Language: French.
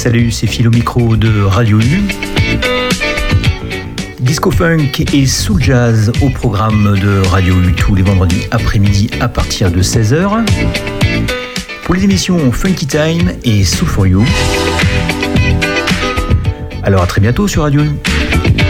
Salut, c'est Phil au micro de Radio U. Disco Funk et Soul Jazz au programme de Radio U tous les vendredis après-midi à partir de 16h. Pour les émissions Funky Time et Soul for You. Alors à très bientôt sur Radio U.